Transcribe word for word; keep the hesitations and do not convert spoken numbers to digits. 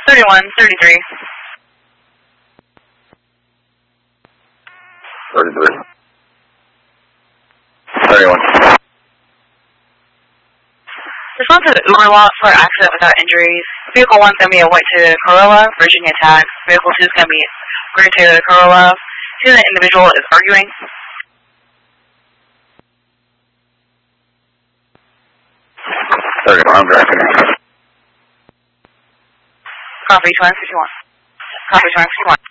thirty-one, thirty-three. thirty-three. thirty-one. Respond to the Uber lot for accident without injuries. Vehicle one's going to be a white Toyota Corolla, Virginia tag. Vehicle two is going to be gray Toyota Corolla. See, the individual is arguing. thirty-one, I'm driving. Copy, twenty fifty-one. Copy, twenty fifty-one.